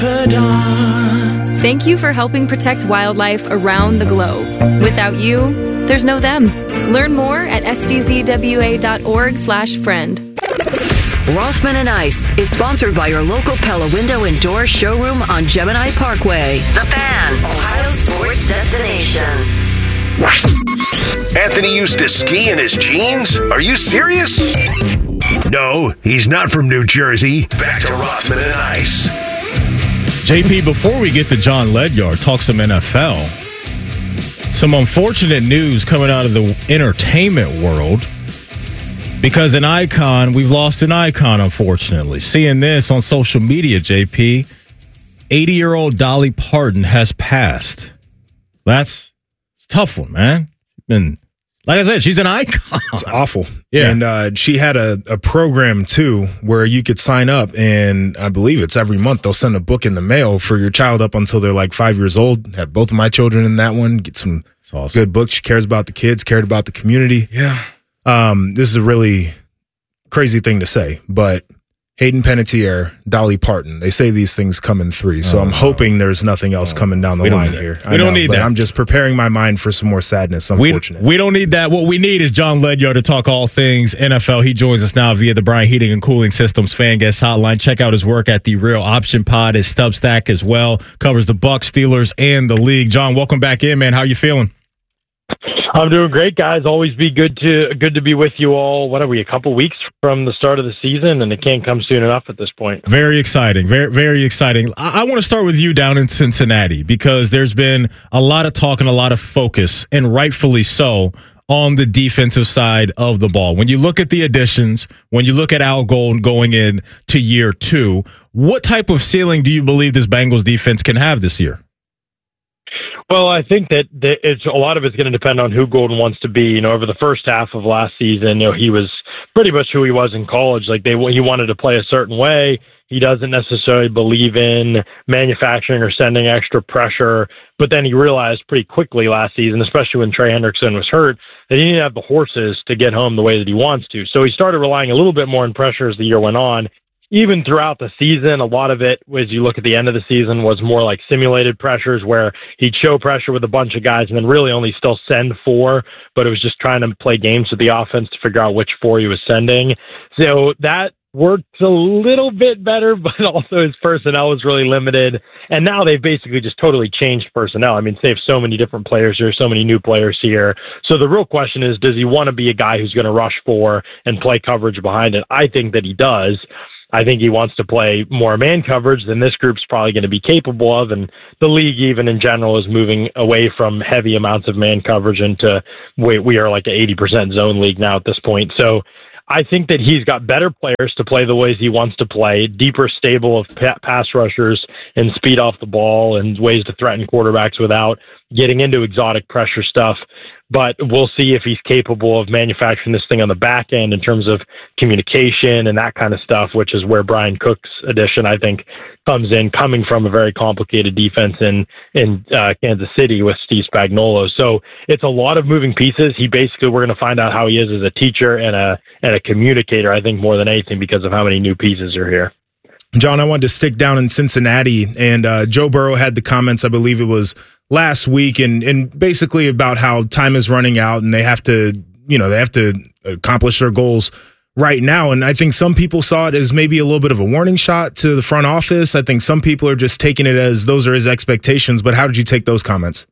Thank you for helping protect wildlife around the globe. Without you, there's no them. Learn more at sdzwa.org/friend. Rossman and Ice is sponsored by your local Pella Window and Door showroom on Gemini Parkway. The Fan, Ohio sports destination. Anthony used to ski in his jeans? Are you serious? No, he's not from New Jersey. Back to Rossman and Ice. JP, before we get to John Ledyard, talk some NFL. Some unfortunate news coming out of the entertainment world. Because we've lost an icon, unfortunately. Seeing this on social media, JP, 80-year-old Dolly Parton has passed. That's a tough one, man. Like I said, she's an icon. It's awful. Yeah. And she had a program, too, where you could sign up, and I believe it's every month they'll send a book in the mail for your child up until they're like 5 years old. Had both of my children in that one. Get some good books. She cares about the kids, cared about the community. Yeah. This is a really crazy thing to say, but Hayden Panettiere, Dolly Parton, they say these things come in threes, so I'm hoping there's nothing else coming down the line here. We don't need that. I'm just preparing my mind for some more sadness, unfortunately. We don't need that. What we need is John Ledyard to talk all things NFL. He joins us now via the Bryant Heating and Cooling Systems Fan Guest Hotline. Check out his work at the Real Option Pod, his Substack as well. Covers the Bucs, Steelers, and the league. John, welcome back in, man. How you feeling? I'm doing great, guys. Always be good to be with you all. What are we, a couple weeks from the start of the season, and it can't come soon enough at this point. Very exciting. Very, very exciting. I want to start with you down in Cincinnati because there's been a lot of talk and a lot of focus, and rightfully so, on the defensive side of the ball. When you look at the additions, when you look at Al Golden going in to year 2, what type of ceiling do you believe this Bengals defense can have this year? Well, I think that it's a lot of it's going to depend on who Golden wants to be. Over the first half of last season, he was pretty much who he was in college. He wanted to play a certain way. He doesn't necessarily believe in manufacturing or sending extra pressure. But then he realized pretty quickly last season, especially when Trey Hendrickson was hurt, that he didn't have the horses to get home the way that he wants to. So he started relying a little bit more on pressure as the year went on. Even throughout the season, a lot of it, as you look at the end of the season, was more like simulated pressures where he'd show pressure with a bunch of guys and then really only still send 4, but it was just trying to play games with the offense to figure out which 4 he was sending. So that works a little bit better, but also his personnel was really limited. And now they've basically just totally changed personnel. I mean, they have so many different players here, so many new players here. So the real question is, does he want to be a guy who's going to rush 4 and play coverage behind it? I think that he does. I think he wants to play more man coverage than this group's probably going to be capable of. And the league, even in general, is moving away from heavy amounts of man coverage into we are like an 80% zone league now at this point. So I think that he's got better players to play the ways he wants to play, deeper stable of pass rushers and speed off the ball and ways to threaten quarterbacks without getting into exotic pressure stuff. But we'll see if he's capable of manufacturing this thing on the back end in terms of communication and that kind of stuff, which is where Brian Cook's addition, I think, comes in, coming from a very complicated defense in Kansas City with Steve Spagnuolo. So it's a lot of moving pieces. We're going to find out how he is as a teacher and a communicator, I think, more than anything, because of how many new pieces are here. John, I wanted to stick down in Cincinnati, and Joe Burrow had the comments, I believe it was last week, and basically about how time is running out and they have to accomplish their goals right now. And I think some people saw it as maybe a little bit of a warning shot to the front office. I think some people are just taking it as those are his expectations. But how did you take those comments?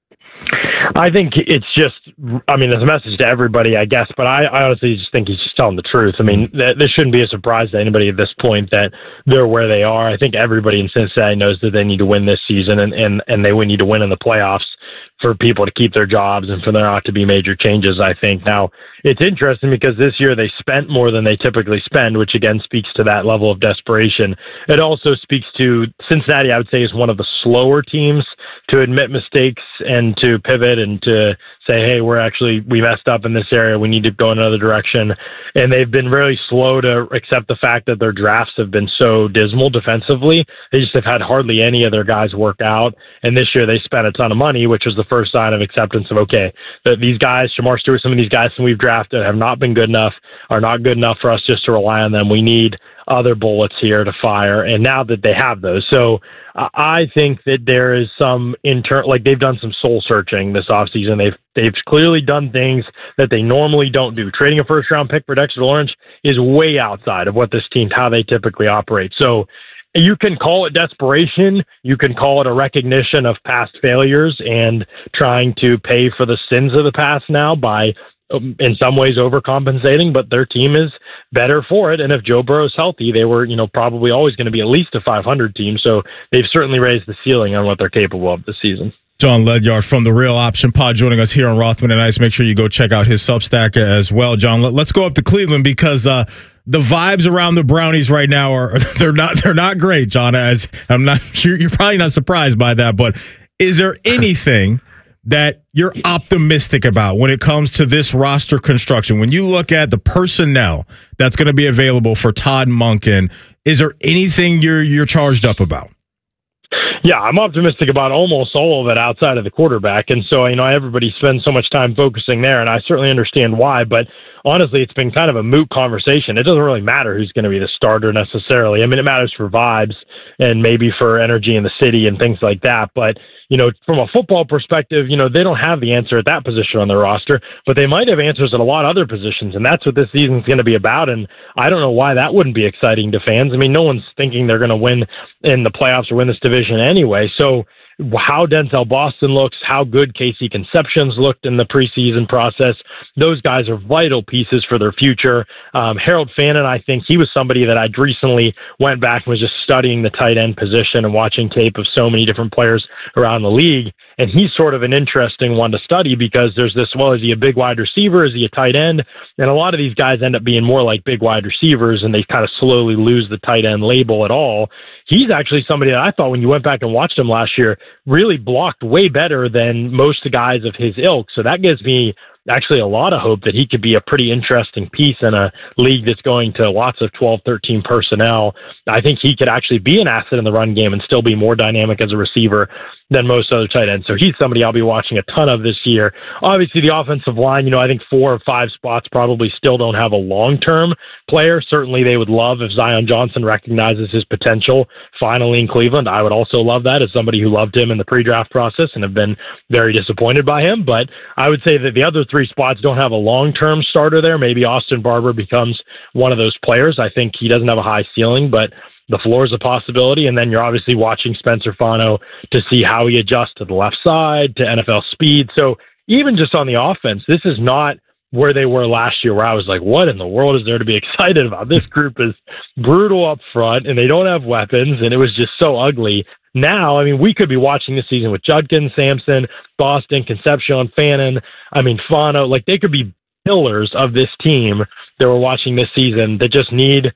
I think it's just, there's a message to everybody, I guess, but I honestly just think he's just telling the truth. I mean, this shouldn't be a surprise to anybody at this point that they're where they are. I think everybody in Cincinnati knows that they need to win this season and they need to win in the playoffs for people to keep their jobs and for there not to be major changes, I think. Now, it's interesting because this year they spent more than they typically spend, which again speaks to that level of desperation. It also speaks to Cincinnati, I would say, is one of the slower teams to admit mistakes and to pivot and to say, hey, we messed up in this area. We need to go in another direction. And they've been really slow to accept the fact that their drafts have been so dismal defensively. They just have had hardly any of their guys work out. And this year they spent a ton of money, which was the first sign of acceptance of, okay, that these guys, Shamar Stewart, some of these guys that we've drafted have not been good enough, are not good enough for us just to rely on them. We need other bullets here to fire, and now that they have those. So I think that there is some they've done some soul searching this offseason. They've clearly done things that they normally don't do. Trading a first-round pick for Dexter Lawrence is way outside of what this team, how they typically operate. So you can call it desperation. You can call it a recognition of past failures and trying to pay for the sins of the past now by, in some ways, overcompensating, but their team is better for it. And if Joe Burrow's healthy, they were, probably always going to be at least a 500 team. So they've certainly raised the ceiling on what they're capable of this season. John Ledyard from the Real Option Pod joining us here on Rothman and Ice. Make sure you go check out his Substack as well, John. Let's go up to Cleveland because the vibes around the Brownies right now are they're not great, John. As I'm not sure you're probably not surprised by that, but is there anything that you're optimistic about when it comes to this roster construction? When you look at the personnel that's going to be available for Todd Monken, is there anything you're charged up about? Yeah, I'm optimistic about almost all of it outside of the quarterback. And so, everybody spends so much time focusing there, and I certainly understand why. But honestly, it's been kind of a moot conversation. It doesn't really matter who's going to be the starter necessarily. I mean, it matters for vibes and maybe for energy in the city and things like that. But, from a football perspective, they don't have the answer at that position on their roster, but they might have answers at a lot of other positions. And that's what this season's going to be about. And I don't know why that wouldn't be exciting to fans. I mean, no one's thinking they're going to win in the playoffs or win this division anyway. So how Denzel Boston looks, how good Casey Conceptions looked in the preseason process, those guys are vital pieces for their future. Harold Fannin, I think he was somebody that I recently went back and was just studying the tight end position and watching tape of so many different players around the league. And he's sort of an interesting one to study because there's this, is he a big wide receiver? Is he a tight end? And a lot of these guys end up being more like big wide receivers, and they kind of slowly lose the tight end label at all. He's actually somebody that I thought when you went back and watched him last year really blocked way better than most guys of his ilk. So that gives me actually a lot of hope that he could be a pretty interesting piece in a league that's going to lots of 12, 13 personnel. I think he could actually be an asset in the run game and still be more dynamic as a receiver than most other tight ends. So he's somebody I'll be watching a ton of this year. Obviously, the offensive line, I think 4 or 5 spots probably still don't have a long-term player. Certainly they would love if Zion Johnson recognizes his potential finally in Cleveland. I would also love that as somebody who loved him in the pre-draft process and have been very disappointed by him. But I would say that the other 3 spots don't have a long-term starter there. Maybe Austin Barber becomes one of those players. I think he doesn't have a high ceiling, but the floor is a possibility. And then you're obviously watching Spencer Fano to see how he adjusts to the left side, to NFL speed. So even just on the offense, this is not where they were last year, where I was like, what in the world is there to be excited about? This group is brutal up front, and they don't have weapons, and it was just so ugly. Now, I mean, we could be watching this season with Judkins, Sampson, Boston, Concepcion, Fannin, Fano. Like, they could be pillars of this team that we're watching this season that just need,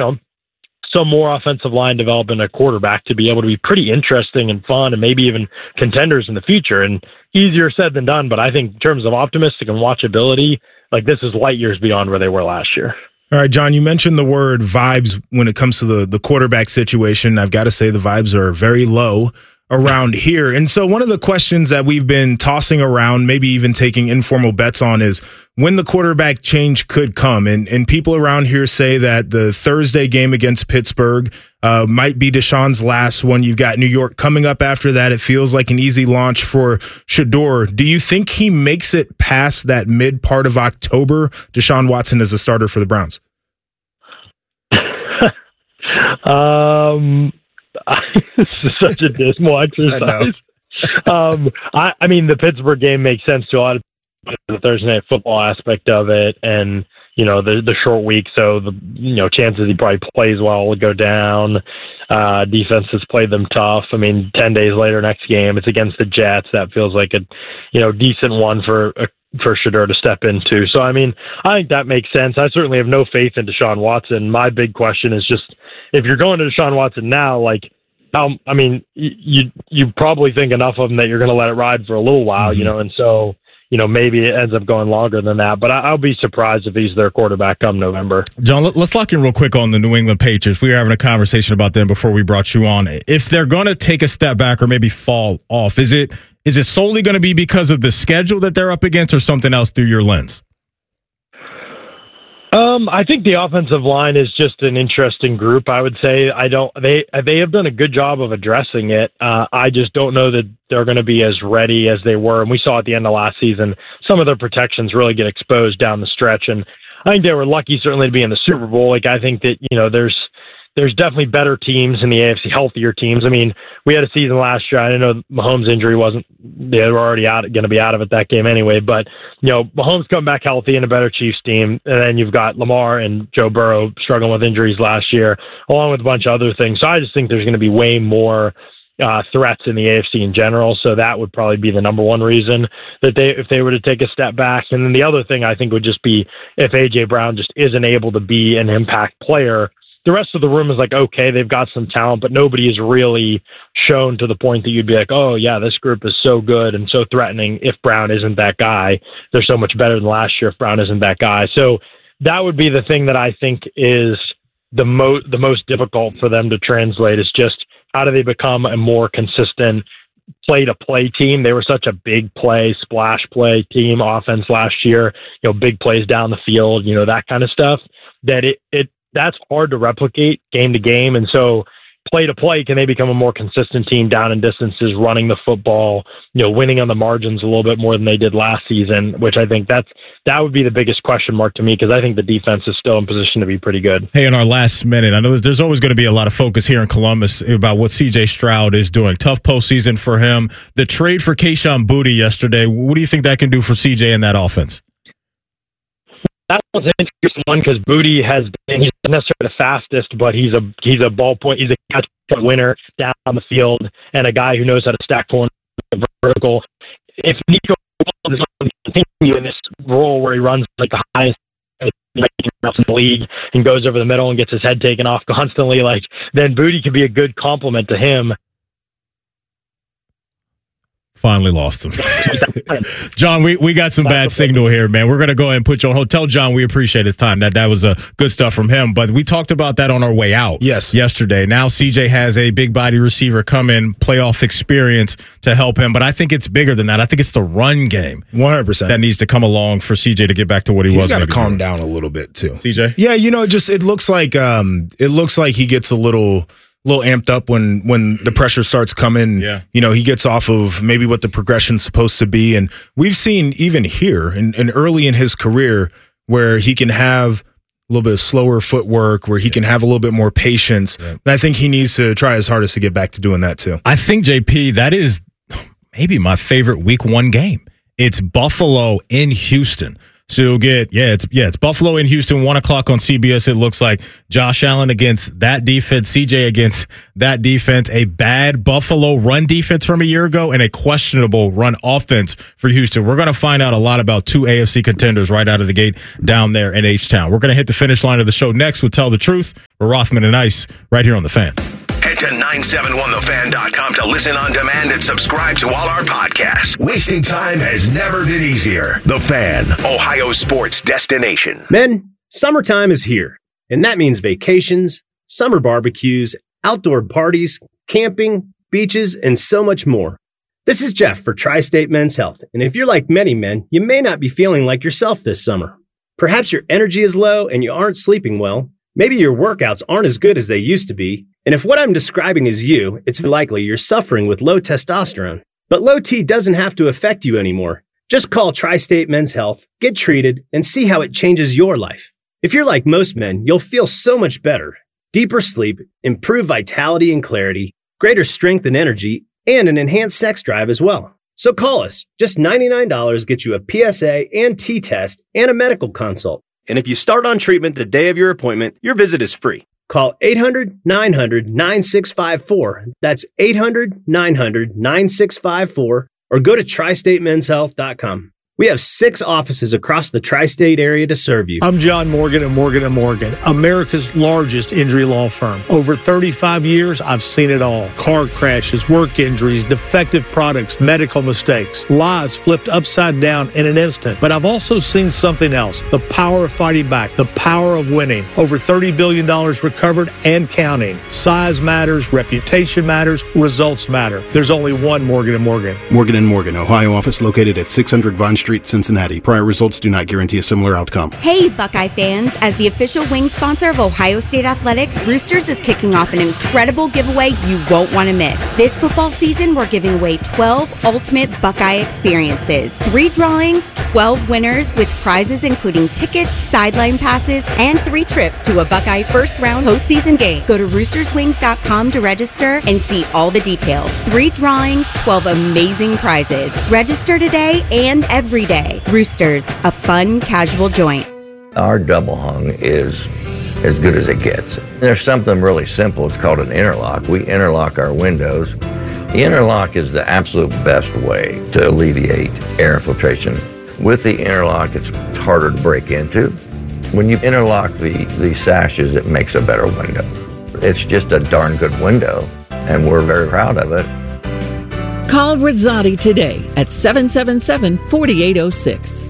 some more offensive line development at quarterback to be able to be pretty interesting and fun and maybe even contenders in the future. And easier said than done, but I think in terms of optimistic and watchability, like this is light years beyond where they were last year. All right, John, you mentioned the word vibes when it comes to the quarterback situation. I've got to say the vibes are very low around here. And so one of the questions that we've been tossing around, maybe even taking informal bets on, is when the quarterback change could come. And people around here say that the Thursday game against Pittsburgh might be Deshaun's last one. You've got New York coming up after that. It feels like an easy launch for Shedeur. Do you think he makes it past that mid part of October, Deshaun Watson as a starter for the Browns? This is such a dismal exercise. I mean, the Pittsburgh game makes sense to a lot of people, the Thursday night football aspect of it, and the short week. So the chances he probably plays well will go down. Defense has played them tough. I mean, 10 days later, next game it's against the Jets. That feels like a decent one for Shedeur to step into. So, I mean, I think that makes sense. I certainly have no faith in Deshaun Watson. My big question is just, if you're going to Deshaun Watson now, you probably think enough of him that you're going to let it ride for a little while, and so, maybe it ends up going longer than that. But I'll be surprised if he's their quarterback come November. John, let's lock in real quick on the New England Patriots. We were having a conversation about them before we brought you on. If they're going to take a step back or maybe fall off, is it solely going to be because of the schedule that they're up against or something else through your lens? I think the offensive line is just an interesting group. I would say they have done a good job of addressing it. I just don't know that they're going to be as ready as they were. And we saw at the end of last season, some of their protections really get exposed down the stretch. And I think they were lucky certainly to be in the Super Bowl. Like, I think that, there's definitely better teams in the AFC, healthier teams. I mean, we had a season last year. I know Mahomes' injury they were already going to be out of it that game anyway. But, Mahomes coming back healthy and a better Chiefs team. And then you've got Lamar and Joe Burrow struggling with injuries last year, along with a bunch of other things. So I just think there's going to be way more threats in the AFC in general. So that would probably be the number one reason that if they were to take a step back. And then the other thing I think would just be if A.J. Brown just isn't able to be an impact player. The rest of the room is like, okay, they've got some talent, but nobody is really shown to the point that you'd be like, oh, yeah, this group is so good and so threatening. If Brown isn't that guy, they're so much better than last year if Brown isn't that guy. So that would be the thing that I think is the most difficult for them to translate is just how do they become a more consistent play-to-play team. They were such a big play, splash play team offense last year, big plays down the field, that kind of stuff, that that's hard to replicate game to game. And so play to play, can they become a more consistent team down in distances, running the football, winning on the margins a little bit more than they did last season, which I think that would be the biggest question mark to me, because I think the defense is still in position to be pretty good. Hey, in our last minute, I know there's always going to be a lot of focus here in Columbus about what C.J. Stroud is doing. Tough postseason for him. The trade for Kayshon Boutte yesterday, what do you think that can do for C.J. in that offense? That was an interesting one because Boutte he's not necessarily the fastest, but he's a ball point. He's a catch point winner down the field and a guy who knows how to stack corners vertical. If Nico is going to continue in this role where he runs like the highest in the league and goes over the middle and gets his head taken off constantly, then Boutte could be a good complement to him. Finally lost him. John, we got some bad signal here, man. We're going to go ahead and put you on hold. Tell John we appreciate his time. That was good stuff from him. But we talked about that on our way out yesterday. Now CJ has a big body receiver come in, playoff experience to help him. But I think it's bigger than that. I think it's the run game 100% that needs to come along for CJ to get back to what he was. He's got to calm down a little bit too. CJ? Yeah, it looks like he gets a little amped up when the pressure starts coming. Yeah. He gets off of maybe what the progression's supposed to be. And we've seen even here and early in his career where he can have a little bit of slower footwork, where he can have a little bit more patience. Yeah. And I think he needs to try his hardest to get back to doing that too. I think, JP, that is maybe my favorite week one game. It's Buffalo in Houston. So you'll get, it's Buffalo in Houston, 1:00 on CBS. It looks like Josh Allen against that defense, CJ against that defense, a bad Buffalo run defense from a year ago, and a questionable run offense for Houston. We're going to find out a lot about two AFC contenders right out of the gate down there in H-Town. We're going to hit the finish line of the show next with Tell the Truth. We're Rothman and Ice right here on The Fan. Head to 971thefan.com to listen on demand and subscribe to all our podcasts. Wasting time has never been easier. The Fan, Ohio sports destination. Men, summertime is here, and that means vacations, summer barbecues, outdoor parties, camping, beaches, and so much more. This is Jeff for Tri-State Men's Health, and if you're like many men, you may not be feeling like yourself this summer. Perhaps your energy is low and you aren't sleeping well. Maybe your workouts aren't as good as they used to be. And if what I'm describing is you, it's likely you're suffering with low testosterone. But low T doesn't have to affect you anymore. Just call Tri-State Men's Health, get treated, and see how it changes your life. If you're like most men, you'll feel so much better. Deeper sleep, improved vitality and clarity, greater strength and energy, and an enhanced sex drive as well. So call us. Just $99 gets you a PSA and T-test and a medical consult. And if you start on treatment the day of your appointment, your visit is free. Call 800-900-9654. That's 800-900-9654. Or go to tristatemenshealth.com. We have 6 offices across the tri-state area to serve you. I'm John Morgan at Morgan & Morgan, America's largest injury law firm. Over 35 years, I've seen it all. Car crashes, work injuries, defective products, medical mistakes, lives flipped upside down in an instant. But I've also seen something else, the power of fighting back, the power of winning. Over $30 billion recovered and counting. Size matters, reputation matters, results matter. There's only one Morgan & Morgan. Morgan & Morgan, Ohio office located at 600 Vine Street Street, Cincinnati. Prior results do not guarantee a similar outcome. Hey, Buckeye fans. As the official wing sponsor of Ohio State Athletics, Roosters is kicking off an incredible giveaway you won't want to miss. This football season, we're giving away 12 ultimate Buckeye experiences. 3 drawings, 12 winners with prizes including tickets, sideline passes, and 3 trips to a Buckeye first-round postseason game. Go to roosterswings.com to register and see all the details. 3 drawings, 12 amazing prizes. Register today and every day. Roosters, a fun, casual joint. Our double hung is as good as it gets. There's something really simple. It's called an interlock. We interlock our windows. The interlock is the absolute best way to alleviate air infiltration. With the interlock, it's harder to break into. When you interlock the sashes, it makes a better window. It's just a darn good window, and we're very proud of it. Call Rizzotti today at 777-4806.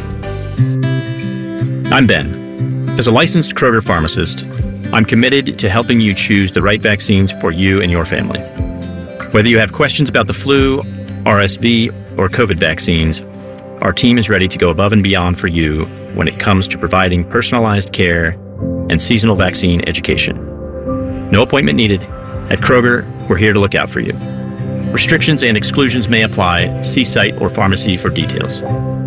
I'm Ben. As a licensed Kroger pharmacist, I'm committed to helping you choose the right vaccines for you and your family. Whether you have questions about the flu, RSV, or COVID vaccines, our team is ready to go above and beyond for you when it comes to providing personalized care and seasonal vaccine education. No appointment needed. At Kroger, we're here to look out for you. Restrictions and exclusions may apply. See site or pharmacy for details.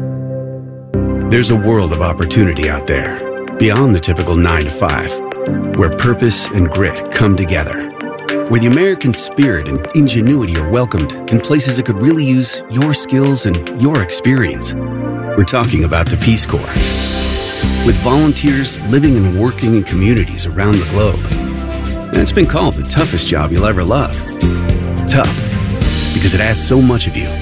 There's a world of opportunity out there, beyond the typical 9 to 5, where purpose and grit come together, where the American spirit and ingenuity are welcomed in places that could really use your skills and your experience. We're talking about the Peace Corps. With volunteers living and working in communities around the globe. And it's been called the toughest job you'll ever love. Tough, because it asks so much of you.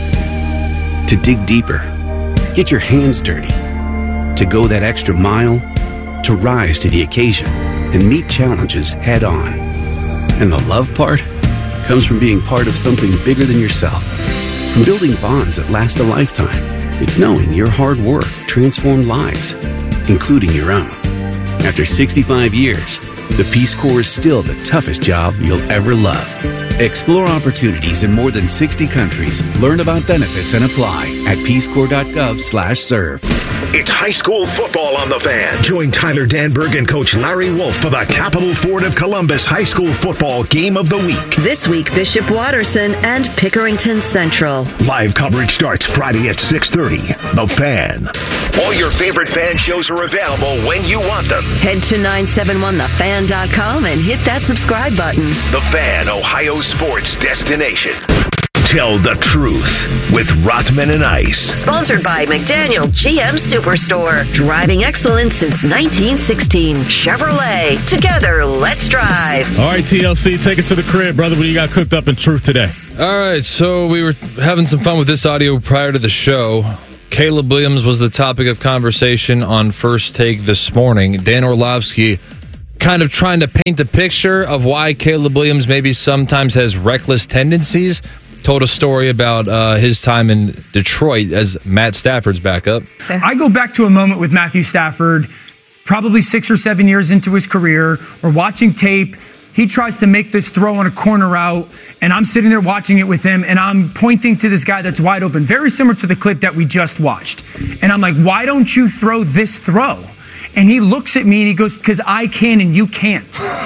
To dig deeper, get your hands dirty, to go that extra mile, to rise to the occasion and meet challenges head on. And the love part comes from being part of something bigger than yourself, from building bonds that last a lifetime. It's knowing your hard work transformed lives, including your own. After 65 years, the Peace Corps is still the toughest job you'll ever love. Explore opportunities in more than 60 countries. Learn about benefits and apply at peacecorps.gov/serve. It's high school football on the Fan. Join Tyler Danberg and Coach Larry Wolf for the Capital Ford of Columbus High School Football Game of the Week. This week, Bishop Watterson and Pickerington Central. Live coverage starts Friday at 6:30. The Fan. All your favorite Fan shows are available when you want them. Head to 971thefan.com and hit that subscribe button. The Fan, Ohio sports destination. Tell the truth with Rothman and Ice. Sponsored by McDaniel GM Superstore. Driving excellence since 1916. Chevrolet. Together, let's drive. All right, TLC, take us to the crib, brother. What do you got cooked up in truth today? All right, so we were having some fun with this audio prior to the show. Caleb Williams was the topic of conversation on First Take this morning. Dan Orlovsky kind of trying to paint the picture of why Caleb Williams maybe sometimes has reckless tendencies. Told a story about his time in Detroit as Matt Stafford's backup. I go back to a moment with Matthew Stafford, probably 6 or 7 years into his career. We're watching tape. He tries to make this throw on a corner route, and I'm sitting there watching it with him, and I'm pointing to this guy that's wide open, very similar to the clip that we just watched. And I'm like, why don't you throw this throw? And he looks at me and he goes, because I can and you can't.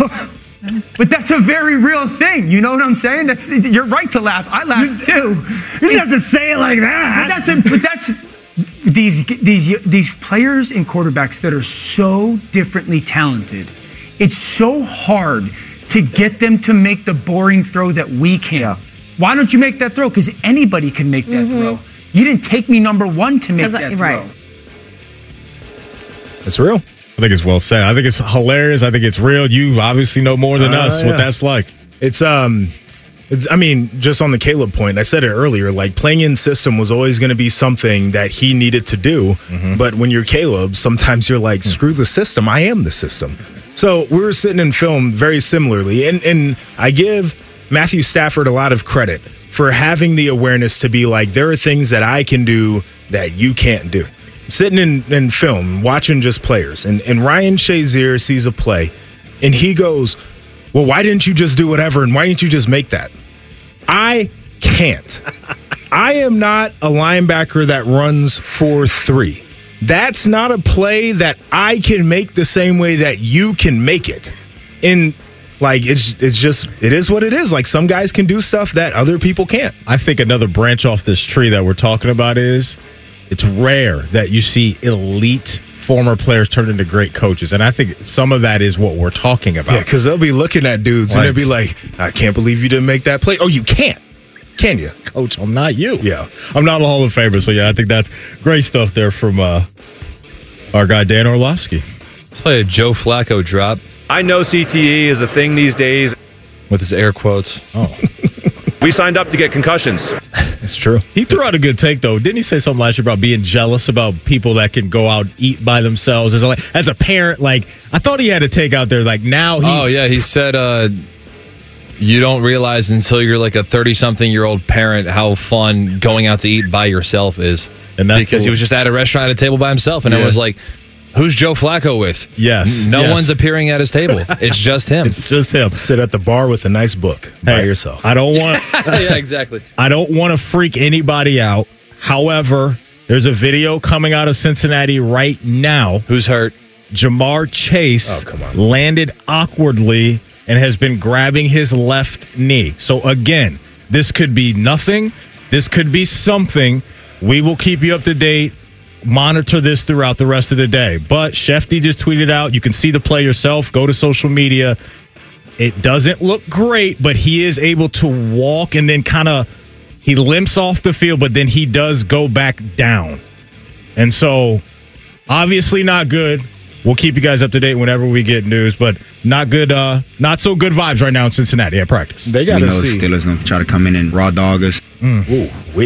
But that's a very real thing. You know what I'm saying? You're right to laugh. I laughed too. You have to say it like that. But that's these players and quarterbacks that are so differently talented. It's so hard to get them to make the boring throw that we can. Yeah. Why don't you make that throw? Because anybody can make that throw. You didn't take me number one to make that throw. Right. It's real. I think it's well said. I think it's hilarious. I think it's real. You obviously know more than us what that's like. It's I mean, just on the Caleb point, I said it earlier, like playing in system was always going to be something that he needed to do. But when you're Caleb, sometimes you're like, screw the system. I am the system. So we were sitting in film very similarly. And I give Matthew Stafford a lot of credit for having the awareness to be like, there are things that I can do that you can't do. Sitting in film, watching just players, and Ryan Shazier sees a play, and he goes, well, why didn't you just do whatever, and why didn't you just make that? I can't. I am not a linebacker that runs 4-3. That's not a play that I can make the same way that you can make it. And like it is what it is. Like some guys can do stuff that other people can't. I think another branch off this tree that we're talking about is it's rare that you see elite former players turn into great coaches. And I think some of that is what we're talking about. Yeah, because they'll be looking at dudes and they'll be like, I can't believe you didn't make that play. Oh, you can't. Can you? Coach, I'm not you. Yeah. I'm not a Hall of Famer. So, yeah, I think that's great stuff there from our guy, Dan Orlovsky. Let's play a Joe Flacco drop. I know CTE is a thing these days. With his air quotes. Oh. We signed up to get concussions. It's true. He threw out a good take, though. Didn't he say something last year about being jealous about people that can go out, eat by themselves? As a parent, like, I thought he had a take out there. Like, now he... Oh, yeah. He said... you don't realize until you're like a 30-something-year-old parent how fun going out to eat by yourself is. And that's because he was just at a restaurant at a table by himself, and it was like, who's Joe Flacco with? Yes. No one's appearing at his table. It's just him. It's just him. Sit at the bar with a nice book by yourself. I don't want... Yeah, exactly. I don't want to freak anybody out. However, there's a video coming out of Cincinnati right now. Who's hurt? Jamar Chase landed awkwardly and has been grabbing his left knee. So again, this could be nothing. This could be something. We will keep you up to date. Monitor this throughout the rest of the day. But Shefty just tweeted out, you can see the play yourself. Go to social media. It doesn't look great, but he is able to walk and then he limps off the field, but then he does go back down. And so, obviously not good. We'll keep you guys up to date whenever we get news, but not good, not so good vibes right now in Cincinnati at practice. They got to see. Steelers going to try to come in and raw dog us. Ooh,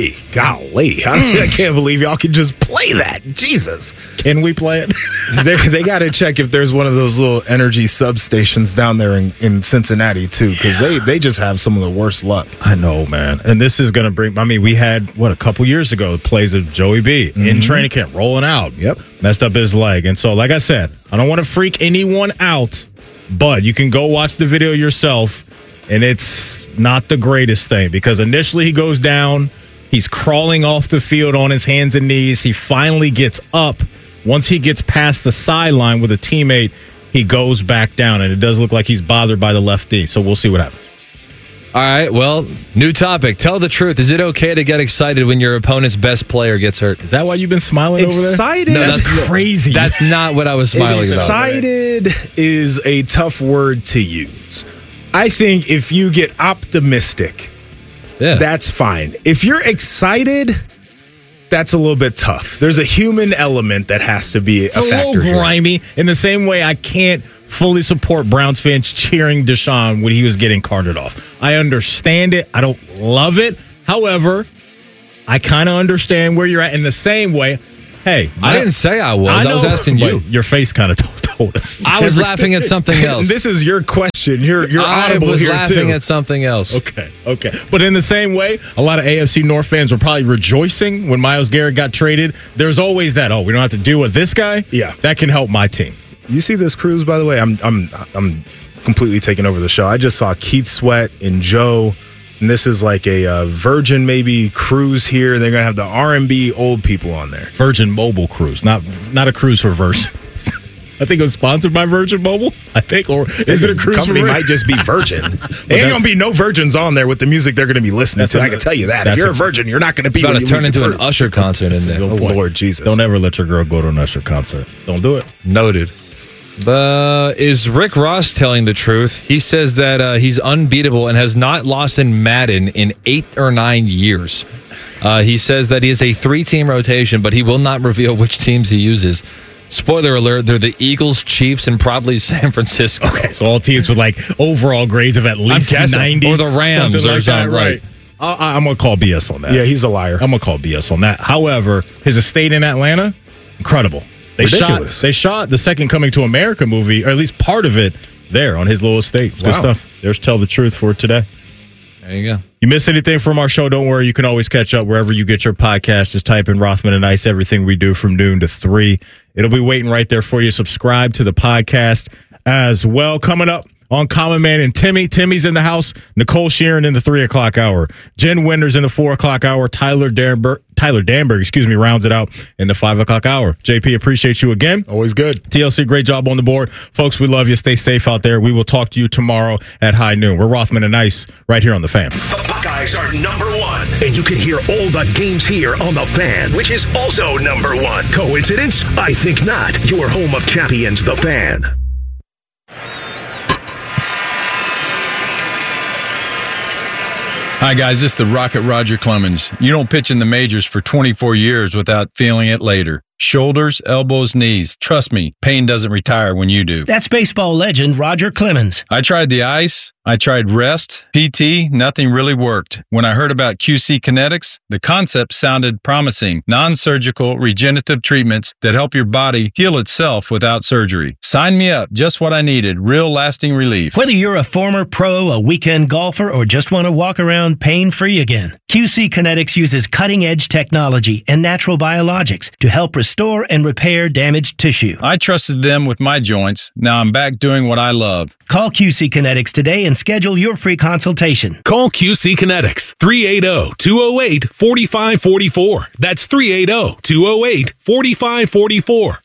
golly. I can't believe y'all can just play that. Jesus. Can we play it? They got to check if there's one of those little energy substations down there in Cincinnati, too, because they just have some of the worst luck. I know, man. And this is going to bring, we had, a couple years ago, plays of Joey B in training camp, rolling out. Yep. Messed up his leg. And so, like I said, I don't want to freak anyone out, but you can go watch the video yourself. And it's not the greatest thing because initially he goes down. He's crawling off the field on his hands and knees. He finally gets up. Once he gets past the sideline with a teammate, he goes back down. And it does look like he's bothered by the left knee. So we'll see what happens. All right. Well, new topic. Tell the truth. Is it okay to get excited when your opponent's best player gets hurt? Is that why you've been smiling excited? over there? No, that's crazy. That's not what I was smiling about. Excited is a tough word to use. I think if you get optimistic, that's fine. If you're excited, that's a little bit tough. There's a human element that has to be a factor. It's a little grimy. In the same way, I can't fully support Browns fans cheering Deshaun when he was getting carted off. I understand it. I don't love it. However, I kind of understand where you're at in the same way. Hey, I didn't say I was. I was asking you. Your face kind of told us. I was laughing at something else. This is your question. You're audible here, too. I was laughing at something else. Okay. But in the same way, a lot of AFC North fans were probably rejoicing when Myles Garrett got traded. There's always that, we don't have to deal with this guy. Yeah. That can help my team. You see this cruise, by the way? I'm completely taking over the show. I just saw Keith Sweat and Joe. And this is like a Virgin maybe cruise here. They're going to have the R&B old people on there. Virgin Mobile cruise, not a cruise for Virgin. I think it was sponsored by Virgin Mobile. I think, or is it a cruise company? Might just be Virgin. There ain't going to be no virgins on there with the music they're going to be listening to. I can tell you that. If you're a virgin, you're not going to be. It's about to turn into an Usher concert in there. Oh, Lord Jesus! Don't ever let your girl go to an Usher concert. Don't do it. Noted. Is Rick Ross telling the truth? He says that he's unbeatable and has not lost in Madden in 8 or 9 years. He says that he is a 3-team rotation, but he will not reveal which teams he uses. Spoiler alert, they're the Eagles, Chiefs, and probably San Francisco. Okay, so all teams with like overall grades of at least 90. Or the Rams or something. Right. I'm going to call BS on that. Yeah, he's a liar. I'm going to call BS on that. However, his estate in Atlanta, incredible. Ridiculous. They shot the second Coming to America movie, or at least part of it, there on his little estate. Wow. Good stuff. There's Tell the Truth for today. There you go. You miss anything from our show, don't worry. You can always catch up wherever you get your podcast. Just type in Rothman and Ice, everything we do from noon to 3. It'll be waiting right there for you. Subscribe to the podcast as well. Coming up, on Common Man and Timmy. Timmy's in the house. Nicole Sheeran in the 3 o'clock hour. Jen Winters in the 4 o'clock hour. Tyler Danberg, rounds it out in the 5 o'clock hour. JP, appreciate you again. Always good. TLC, great job on the board. Folks, we love you. Stay safe out there. We will talk to you tomorrow at high noon. We're Rothman and Ice right here on The Fan. The Buckeyes are number one, and you can hear all the games here on The Fan, which is also number one. Coincidence? I think not. Your home of champions, The Fan. Hi, guys. This is the Rocket Roger Clemens. You don't pitch in the majors for 24 years without feeling it later. Shoulders, elbows, knees. Trust me, pain doesn't retire when you do. That's baseball legend Roger Clemens. I tried the ice. I tried rest, PT, nothing really worked. When I heard about QC Kinetics, the concept sounded promising. Non-surgical, regenerative treatments that help your body heal itself without surgery. Sign me up, just what I needed, real lasting relief. Whether you're a former pro, a weekend golfer, or just want to walk around pain-free again, QC Kinetics uses cutting-edge technology and natural biologics to help restore and repair damaged tissue. I trusted them with my joints. Now I'm back doing what I love. Call QC Kinetics today and schedule your free consultation. Call QC Kinetics, 380-208-4544. That's 380-208-4544.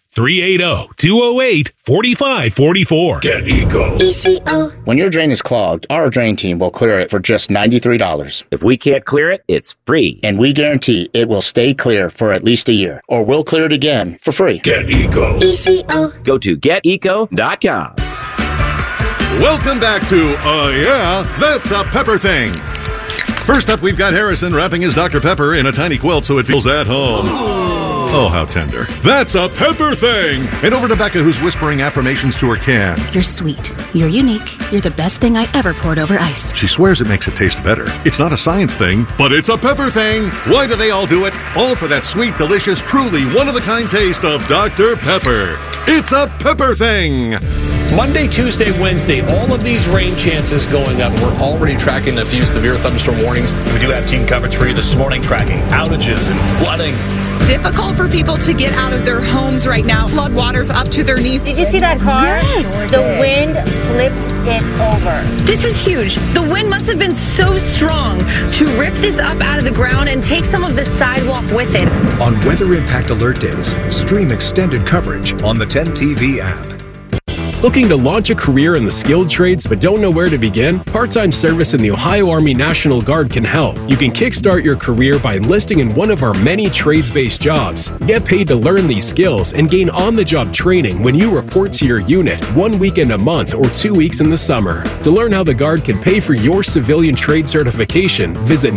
380-208-4544. Get ECO. ECO. When your drain is clogged, our drain team will clear it for just $93. If we can't clear it, it's free. And we guarantee it will stay clear for at least a year, or we'll clear it again for free. Get ECO. ECO. Go to geteco.com. Welcome back to Yeah, That's a Pepper Thing. First up, we've got Harrison wrapping his Dr. Pepper in a tiny quilt so it feels at home. Oh, how tender. That's a Pepper Thing. And over to Becca, who's whispering affirmations to her can. You're sweet. You're unique. You're the best thing I ever poured over ice. She swears it makes it taste better. It's not a science thing, but it's a pepper thing. Why do they all do it? All for that sweet, delicious, truly one-of-a-kind taste of Dr. Pepper. It's a Pepper Thing. Monday, Tuesday, Wednesday, all of these rain chances going up. We're already tracking a few severe thunderstorm warnings. We do have team coverage for you this morning, tracking outages and flooding. Difficult for people to get out of their homes right now. Flood waters up to their knees. Did you see that car? Yes. The wind flipped it over. This is huge. The wind must have been so strong to rip this up out of the ground and take some of the sidewalk with it. On Weather Impact Alert Days, stream extended coverage on the 10 TV app. Looking to launch a career in the skilled trades but don't know where to begin? Part-time service in the Ohio Army National Guard can help. You can kickstart your career by enlisting in one of our many trades-based jobs. Get paid to learn these skills and gain on-the-job training when you report to your unit 1 weekend a month or 2 weeks in the summer. To learn how the Guard can pay for your civilian trade certification, visit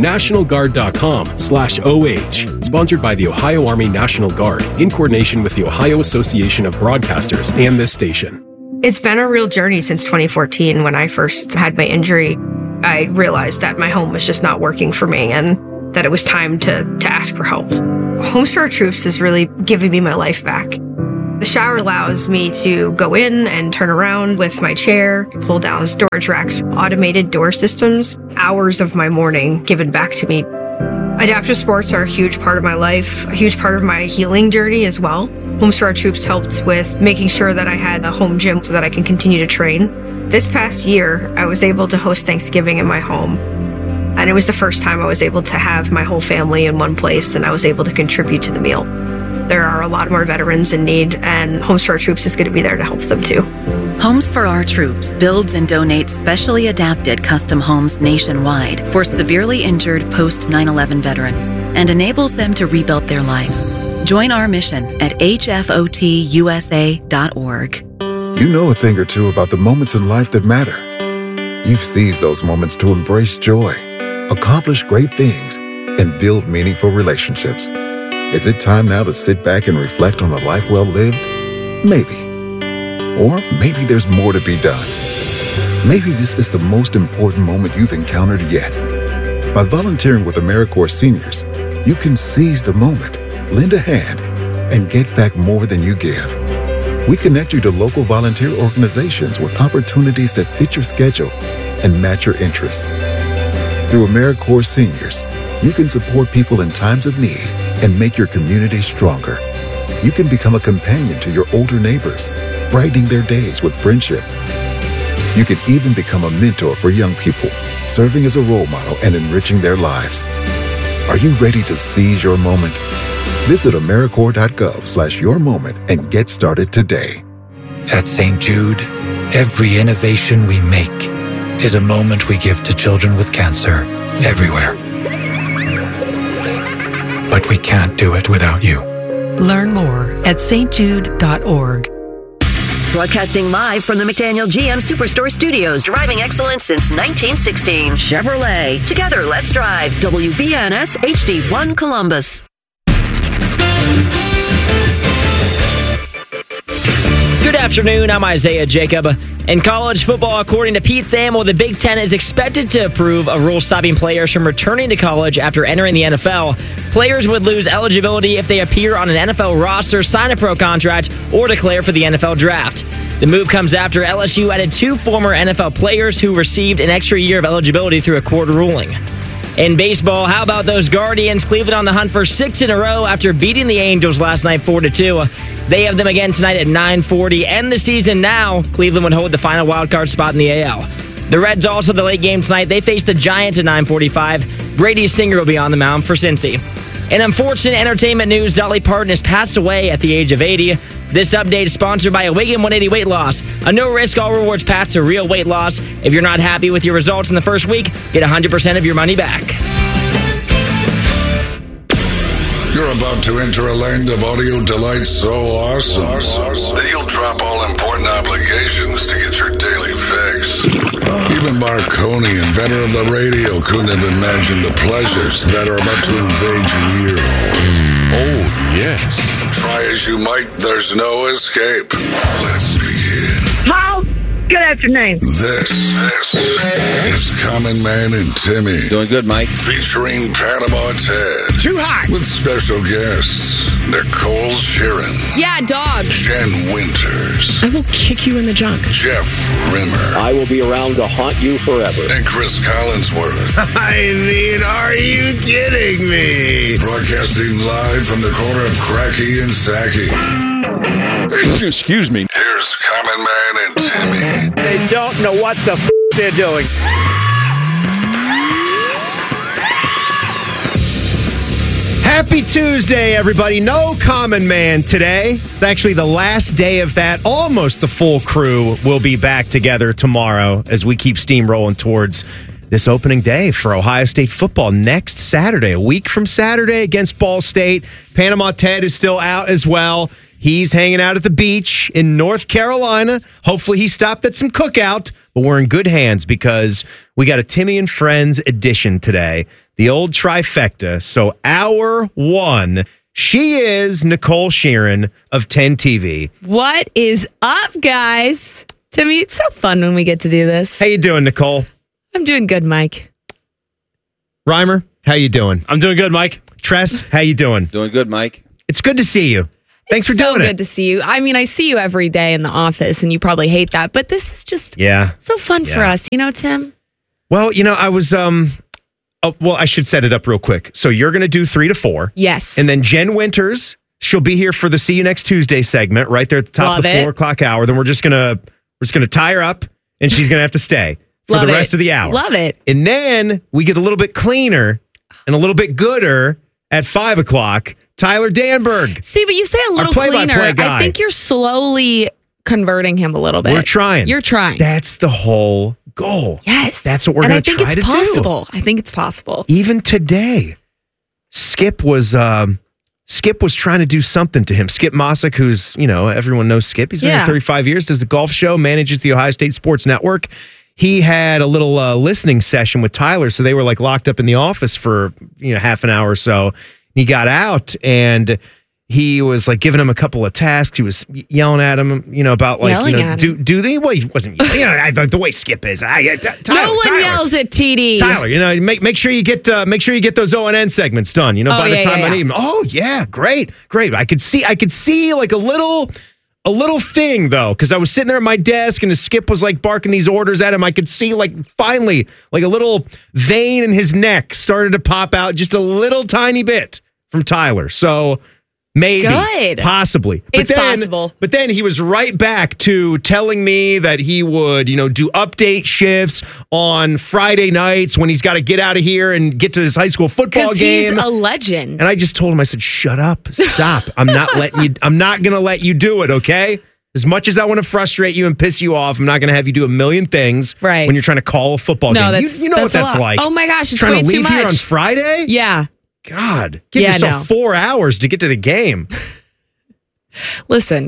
nationalguard.com/OH. Sponsored by the Ohio Army National Guard in coordination with the Ohio Association of Broadcasters and this station. It's been a real journey since 2014 when I first had my injury. I realized that my home was just not working for me and that it was time to ask for help. Homes for Our Troops is really giving me my life back. The shower allows me to go in and turn around with my chair, pull down storage racks, automated door systems, hours of my morning given back to me. Adaptive sports are a huge part of my life, a huge part of my healing journey as well. Homes for Our Troops helped with making sure that I had a home gym so that I can continue to train. This past year, I was able to host Thanksgiving in my home. And it was the first time I was able to have my whole family in one place and I was able to contribute to the meal. There are a lot more veterans in need and Homes for Our Troops is going to be there to help them too. Homes for Our Troops builds and donates specially adapted custom homes nationwide for severely injured post-9/11 veterans and enables them to rebuild their lives. Join our mission at hfotusa.org. You know a thing or two about the moments in life that matter. You've seized those moments to embrace joy, accomplish great things, and build meaningful relationships. Is it time now to sit back and reflect on a life well lived? Maybe. Or maybe there's more to be done. Maybe this is the most important moment you've encountered yet. By volunteering with AmeriCorps Seniors, you can seize the moment, lend a hand, and get back more than you give. We connect you to local volunteer organizations with opportunities that fit your schedule and match your interests. Through AmeriCorps Seniors, you can support people in times of need and make your community stronger. You can become a companion to your older neighbors, brightening their days with friendship. You can even become a mentor for young people, serving as a role model and enriching their lives. Are you ready to seize your moment? Visit AmeriCorps.gov/yourmoment and get started today. At St. Jude, every innovation we make is a moment we give to children with cancer everywhere. But we can't do it without you. Learn more at stjude.org. Broadcasting live from the McDaniel GM Superstore Studios, driving excellence since 1916. Chevrolet. Together, let's drive. WBNS HD1 Columbus. Good afternoon, I'm Isaiah Jacob. In college football, according to Pete Thamel, the Big Ten is expected to approve a rule stopping players from returning to college after entering the NFL. Players would lose eligibility if they appear on an NFL roster, sign a pro contract, or declare for the NFL draft. The move comes after LSU added 2 former NFL players who received an extra year of eligibility through a court ruling. In baseball, how about those Guardians? Cleveland on the hunt for 6 in a row after beating the Angels last night 4-2. They have them again tonight at 9:40. End the season now. Cleveland would hold the final wildcard spot in the AL. The Reds also the late game tonight. They face the Giants at 9:45. Brady Singer will be on the mound for Cincy. In unfortunate entertainment news, Dolly Parton has passed away at the age of 80. This update is sponsored by Awaken 180 Weight Loss, a no-risk, all-rewards path to real weight loss. If you're not happy with your results in the first week, get 100% of your money back. You're about to enter a land of audio delight so awesome that you'll drop all important obligations to get your daily fix. Even Marconi, inventor of the radio, couldn't have imagined the pleasures that are about to invade your ear hole. Oh, yes. Try as you might, there's no escape. Let's begin. Paul, good afternoon. This is Common Man and Timmy. Doing good, Mike. Featuring Panama Ted. Too hot. With special guests, Nicole Sheeran. Yeah, dog. Jen Winters. I will kick you in the junk. Jeff Rimmer. I will be around to haunt you forever. And Chris Collinsworth. I mean, are you kidding me? Broadcasting live from the corner of Cracky and Sacky. Excuse me. Here's Common Man and Timmy. They don't know what the they're doing. Happy Tuesday, everybody. No Common Man today. It's actually the last day of that. Almost the full crew will be back together tomorrow as we keep steamrolling towards this opening day for Ohio State football next Saturday, a week from Saturday against Ball State. Panama Ted is still out as well. He's hanging out at the beach in North Carolina. Hopefully he stopped at some cookout, but we're in good hands because we got a Timmy and Friends edition today, the old trifecta. So hour one, she is Nicole Sheeran of 10 TV. What is up, guys? Timmy, it's so fun when we get to do this. How you doing, Nicole? I'm doing good, Mike. Reimer, how you doing? I'm doing good, Mike. Tress, how you doing? Doing good, Mike. It's good to see you. Thanks for doing it. So good to see you. I mean, I see you every day in the office, and you probably hate that, but this is just so fun for us, you know, Tim? Well, you know, I was, I should set it up real quick. So you're going to do 3 to 4. Yes. And then Jen Winters, she'll be here for the See You Next Tuesday segment right there at the top of the 4 o'clock hour. Then we're just going to tie her up, and she's going to have to stay for the rest of the hour. Love it. And then we get a little bit cleaner and a little bit gooder at 5 o'clock. Tyler Danberg. See, but you say a little cleaner. I think you're slowly converting him a little bit. We're trying. You're trying. That's the whole goal. Yes. That's what we're going to try to do. And I think it's possible. I think it's possible. Even today, Skip was trying to do something to him. Skip Mossick, who's, you know, everyone knows Skip. He's been here 35 years, does the golf show, manages the Ohio State Sports Network. He had a little listening session with Tyler, so they were like locked up in the office for, you know, half an hour or so. He got out and he was like giving him a couple of tasks. He was yelling at him, you know, about like, yelling you know, do they? Well, he wasn't, you know, the way Skip is. Tyler, no one yells at TD. Tyler, you know, make sure you get those ONN segments done. You know, by the time I need them. Oh yeah, great. I could see like a little thing though, because I was sitting there at my desk and the Skip was like barking these orders at him. I could see like finally like a little vein in his neck started to pop out just a little tiny bit from Tyler. So Maybe. Good. Possibly. It's possible. But then he was right back to telling me that he would, do update shifts on Friday nights when he's got to get out of here and get to this high school football game. He's a legend. And I just told him, I said, shut up. Stop. I'm not going to let you do it, okay? As much as I want to frustrate you and piss you off, I'm not going to have you do a million things when you're trying to call a football game. You know what that's like. Oh my gosh, it's trying way to too leave much. here on Friday? Yeah. God, give yourself 4 hours to get to the game. Listen,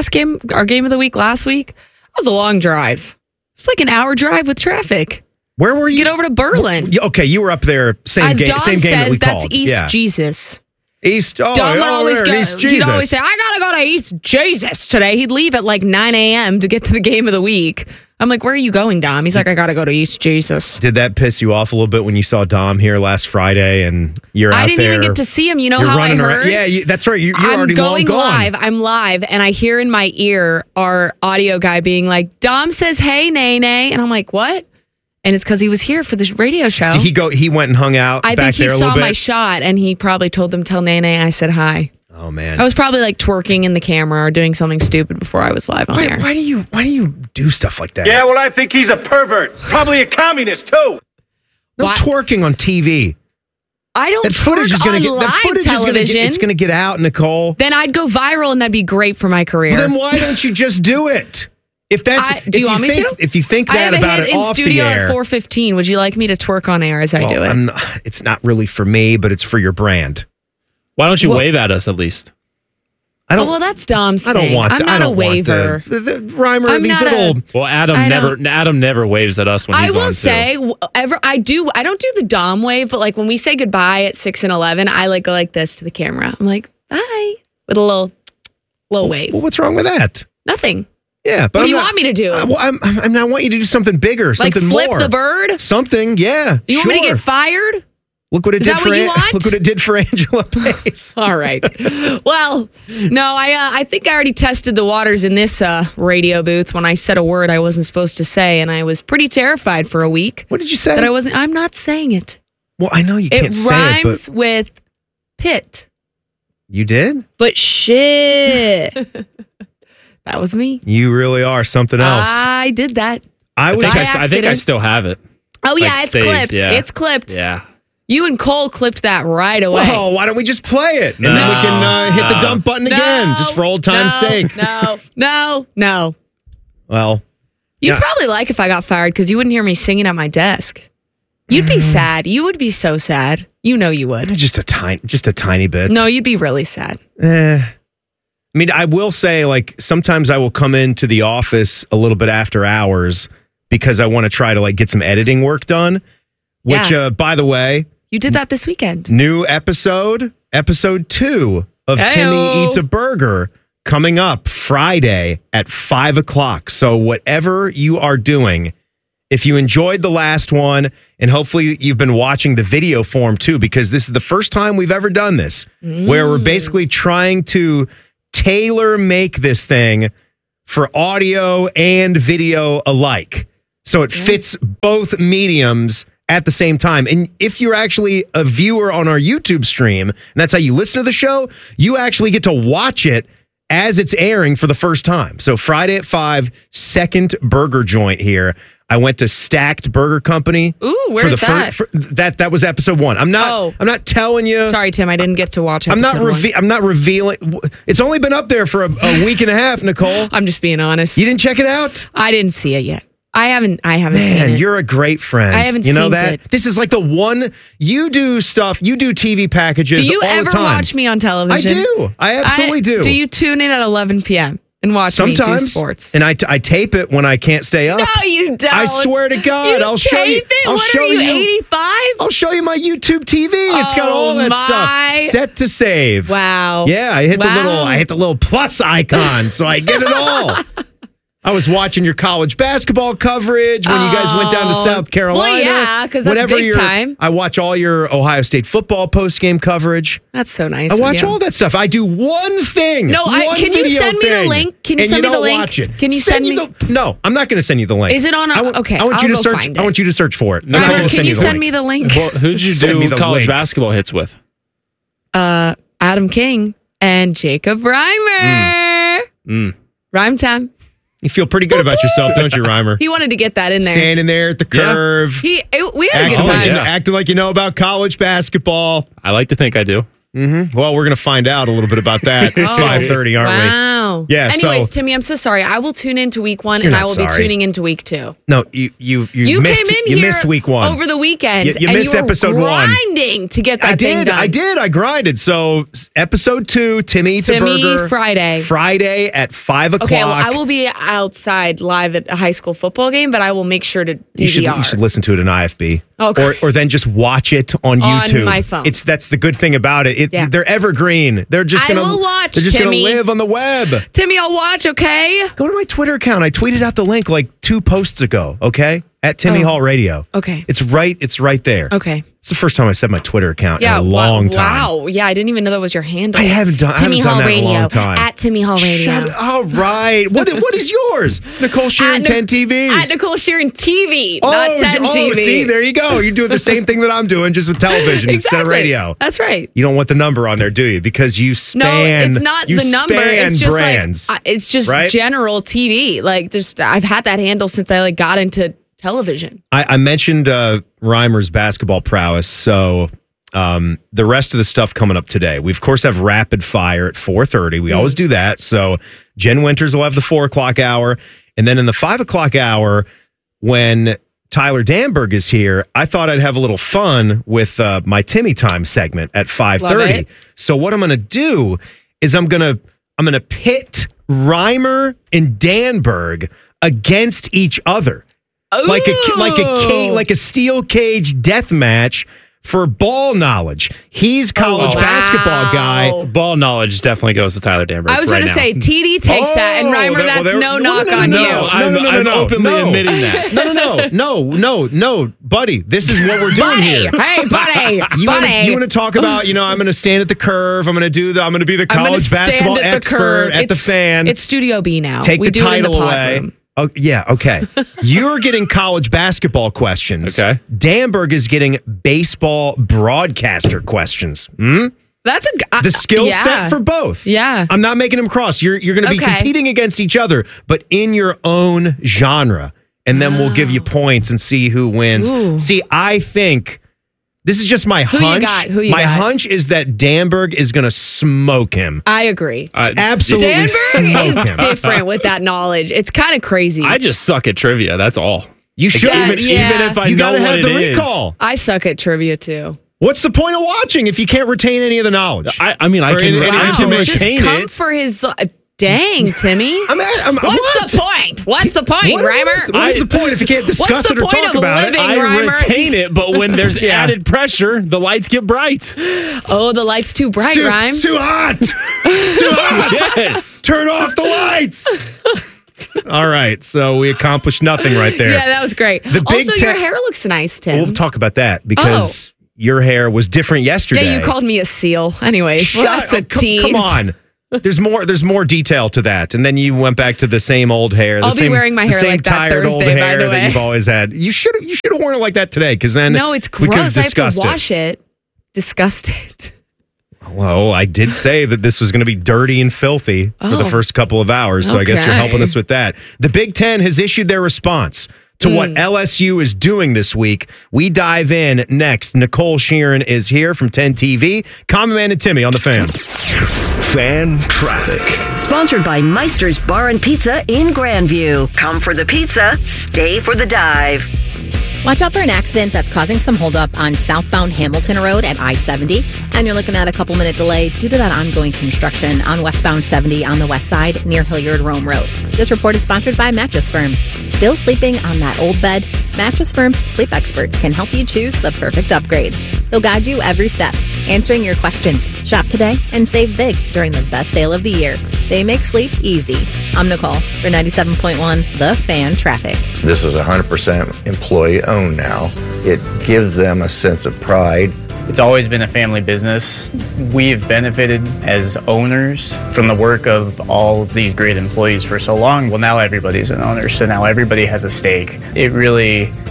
our game of the week last week, was a long drive. It's like an hour drive with traffic. Where were you? Get over to Berlin. Okay, you were up there. Same game that we that's called. East Jesus. East. Oh, Dom would always go. East Jesus. He'd always say, "I gotta go to East Jesus today." He'd leave at like 9 a.m. to get to the game of the week. I'm like, "Where are you going, Dom?" He's like, "I gotta go to East Jesus." Did that piss you off a little bit when you saw Dom here last Friday and you're out there? I didn't even get to see him. You know how I heard? Yeah, that's right. You're already long gone. Live. I'm live, and I hear in my ear our audio guy being like, "Dom says, hey, Nene," and I'm like, "What?" And it's because he was here for this radio show. Did he went and hung out back there a little bit? I think he saw my shot, and he probably told them, "Tell Nene I said hi." Oh man, I was probably like twerking in the camera or doing something stupid before I was live on air. Why do you do stuff like that? Yeah, well, I think he's a pervert, probably a communist too. No twerking on TV. I don't. That footage is going to get. That footage is going to get out, Nicole. Then I'd go viral, and that'd be great for my career. Well, then why don't you just do it? If that's do you want me to? If you think that about it off the air, I have a hit in studio at 4:15. Would you like me to twerk on air as I do it? It's not really for me, but it's for your brand. Why don't you wave at us at least? Well, that's Dom's thing. I don't want. I'm not a waver. The Reimer, these little. Well, Adam never waves at us when he's on. I will say, I don't do the Dom wave, but like when we say goodbye at 6 and 11, I like go like this to the camera. I'm like, bye, with a little wave. Well, what's wrong with that? Nothing. Yeah, but what do you want me to do? I want you to do something bigger, something more. Like flip the bird? Something, yeah. You want me to get fired? Look what it did for Look what it did for Angela Pace. All right. Well, no, I think I already tested the waters in this radio booth when I said a word I wasn't supposed to say, and I was pretty terrified for a week. What did you say? That I'm not saying it. Well, I know you can't say it. It rhymes with pit. You did? But shit. That was me. You really are something else. I did that. I think I still have it. Oh, yeah, it's saved, clipped. Yeah. It's clipped. Yeah. You and Cole clipped that right away. Oh, why don't we just play it? And then we can hit the dump button again, just for old time's sake. No. Well. You'd probably like if I got fired because you wouldn't hear me singing at my desk. You'd be sad. You would be so sad. You know you would. Just a tiny bit. No, you'd be really sad. I mean, I will say, like, sometimes I will come into the office a little bit after hours because I want to try to, like, get some editing work done. Which, by the way... You did that this weekend. New episode 2 of Timmy Eats a Burger, coming up Friday at 5 o'clock. So whatever you are doing, if you enjoyed the last one, and hopefully you've been watching the video form too, because this is the first time we've ever done this, where we're basically trying to tailor make this thing for audio and video alike. So it fits both mediums at the same time. And if you're actually a viewer on our YouTube stream, and that's how you listen to the show, you actually get to watch it as it's airing for the first time. So Friday at 5, second burger joint here. I went to Stacked Burger Company. Ooh, where's that? That was episode 1. I'm not telling you. Sorry, Tim, I didn't get to watch episode I'm not revealing. It's only been up there for a week and a half, Nicole. I'm just being honest. You didn't check it out? I didn't see it yet. I haven't seen it. Man, you're a great friend. I haven't seen it. You know that? This is like the one, you do stuff, you do TV packages all the time. Do you ever watch me on television? I do. I absolutely do. Do you tune in at 11 p.m. and watch me do sports? And I tape it when I can't stay up. No, you don't. I swear to God. I'll show you. What are you, 85? I'll show you my YouTube TV. It's got all that stuff set to save. Wow. Yeah, I hit the little plus icon, so I get it all. I was watching your college basketball coverage when you guys went down to South Carolina. Well, yeah, because that's big time. I watch all your Ohio State football post-game coverage. That's so nice. I watch all that stuff. I do one thing. No, can you send me the link? Can you send me the link? Watch it. Can you send me? No, I'm not going to send you the link. Is it on? Okay, I want you to search. Find it. I want you to search for it. Can you send me the link? Well, who'd you do college basketball hits with? Adam King. and Jacob Reimer. Rhyme time. You feel pretty good about yourself, don't you, Reimer? He wanted to get that in there. Standing there at the curve. We had a good time. Acting like you know about college basketball. I like to think I do. Mm-hmm. Well, we're going to find out a little bit about that at 5:30, aren't we? Wow. Yeah. Anyways, Timmy, I'm so sorry. I will tune into week 1, and I will be tuning into week 2. No, you missed. You missed week 1 over the weekend. You missed episode 1. Grinding to get that thing done. I did. I grinded. So episode 2, Timmy Eats a Burger. Friday at 5 o'clock. Okay. Well, I will be outside live at a high school football game, but I will make sure to DVR. You should listen to it in IFB. Okay. Or then just watch it on YouTube. On my phone. That's the good thing about it. They're evergreen. They're just gonna watch. They're just Timmy. gonna live on the web. Timmy, I'll watch. Okay. Go to my Twitter account. I tweeted out the link like 2 posts ago. Okay, at Timmy Hall Radio. Okay. It's right there. Okay. It's the first time I said my Twitter account in a long time. Wow. Yeah, I didn't even know that was your handle. I haven't done Timmy that Hall in Radio. a long time. At Timmy Hall Radio. All right. What is yours? Nicole Sheeran 10 TV. At Nicole Sheeran TV, not 10 TV. See, there you go. You're doing the same thing that I'm doing, just with television instead of radio. That's right. You don't want the number on there, do you? Because you span. No, it's not the number. It's just brands. it's just general TV. Like, I've had that handle since I got into television. I mentioned Reimer's basketball prowess, so the rest of the stuff coming up today. We, of course, have rapid fire at 4:30. We always do that. So Jen Winters will have the 4 o'clock hour. And then in the 5 o'clock hour, when Tyler Danberg is here, I thought I'd have a little fun with my Timmy Time segment at 5:30. So what I'm going to do is I'm going to pit Reimer and Danberg against each other. Like a steel cage death match for ball knowledge. He's college basketball guy. Ball knowledge definitely goes to Tyler Danberg. I was going to say, TD takes that, and Reimer, that's no knock on you. I'm openly admitting that. No, buddy. This is what we're doing here. Hey, buddy. You want to talk about, I'm going to stand at the curve. I'm going to be the college basketball expert at the Fan. It's Studio B now. Take the title away. Oh, yeah, okay. You're getting college basketball questions. Okay. Danberg is getting baseball broadcaster questions. That's the skill set for both. Yeah. I'm not making them cross. You're going to be competing against each other, but in your own genre. And then we'll give you points and see who wins. Ooh. See, I think this is just my hunch. Who you got? Hunch is that Danberg is going to smoke him. I agree. Absolutely Danberg is different with that knowledge. It's kind of crazy. I just suck at trivia. That's all. You should. Even if I know what it is. I suck at trivia too. What's the point of watching if you can't retain any of the knowledge? I can retain it. Come for his... Dang, Timmy. What's the point? What's the point, Reimer? What is the point if you can't discuss it or talk about it? I retain it, but when there's added pressure, the lights get bright. Oh, the light's too bright, Reim. It's too hot. Too hot. Yes. Turn off the lights. All right, so we accomplished nothing right there. Yeah, that was great. Also, your hair looks nice, Tim. We'll talk about that because your hair was different yesterday. Yeah, you called me a seal. Anyways, that's a tease. Come on. There's more detail to that, and then you went back to the same old hair. I'll be wearing my hair like that Thursday, by the way. That you've always had. You should have worn it like that today, because then it's gross. I have to wash it. Disgusted. Well, I did say that this was going to be dirty and filthy for the first couple of hours, so I guess you're helping us with that. The Big Ten has issued their response to what LSU is doing this week. We dive in next. Nicole Sheeran is here from 10 TV. Common Man and Timmy on the Fan. Fan Traffic. Sponsored by Meister's Bar and Pizza in Grandview. Come for the pizza, stay for the dive. Watch out for an accident that's causing some holdup on southbound Hamilton Road at I-70. And you're looking at a couple-minute delay due to that ongoing construction on westbound 70 on the west side near Hilliard Rome Road. This report is sponsored by Mattress Firm. Still sleeping on that old bed? Mattress Firm's sleep experts can help you choose the perfect upgrade. They'll guide you every step, answering your questions. Shop today and save big during the best sale of the year. They make sleep easy. I'm Nicole for 97.1 The Fan Traffic. This is 100% employee-owned now. It gives them a sense of pride. It's always been a family business. We've benefited as owners from the work of all of these great employees for so long. Well, now everybody's an owner, so now everybody has a stake. It really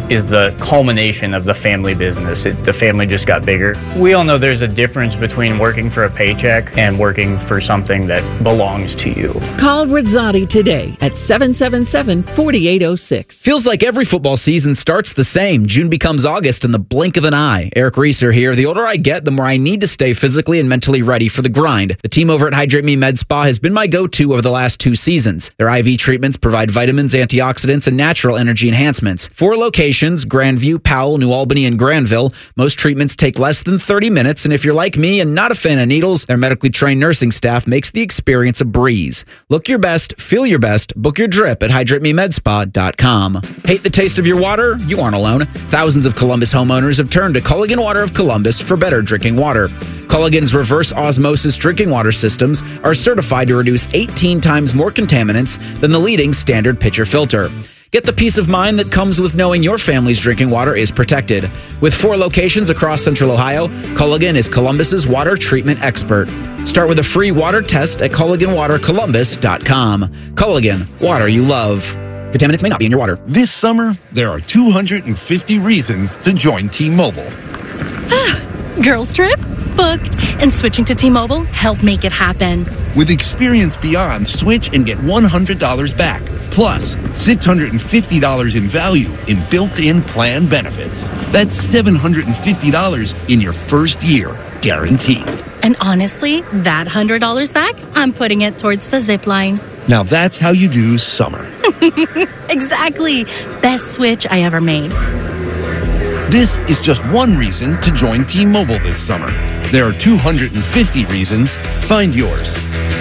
is the culmination of the family business. The family just got bigger. We all know there's a difference between working for a paycheck and working for something that belongs to you. Call Rizzotti today at 777-4806. Feels like every football season starts the same. June becomes August in the blink of an eye. Eric Reeser here. The older I get, the more I need to stay physically and mentally ready for the grind. The team over at Hydrate Me Med Spa has been my go-to over the last 2 seasons. Their IV treatments provide vitamins, antioxidants, and natural energy enhancements. 4 locations, Grandview, Powell, New Albany, and Granville. Most treatments take less than 30 minutes, and if you're like me and not a fan of needles, their medically trained nursing staff makes the experience a breeze. Look your best, feel your best, book your drip at hydratememedspa.com. Hate the taste of your water? You aren't alone. Thousands of Columbus homeowners have turned to Culligan Water of Columbus for better drinking water. Culligan's reverse osmosis drinking water systems are certified to reduce 18 times more contaminants than the leading standard pitcher filter. Get the peace of mind that comes with knowing your family's drinking water is protected. With 4 locations across Central Ohio, Culligan is Columbus's water treatment expert. Start with a free water test at CulliganWaterColumbus.com. Culligan, water you love. Contaminants may not be in your water. This summer, there are 250 reasons to join T-Mobile. Girls trip? Booked. And switching to T-Mobile helped make it happen. With Experience Beyond, switch and get $100 back. Plus, $650 in value in built-in plan benefits. That's $750 in your first year, guaranteed. And honestly, that $100 back, I'm putting it towards the zip line. Now that's how you do summer. Exactly. Best switch I ever made. This is just one reason to join T-Mobile this summer. There are 250 reasons. Find yours.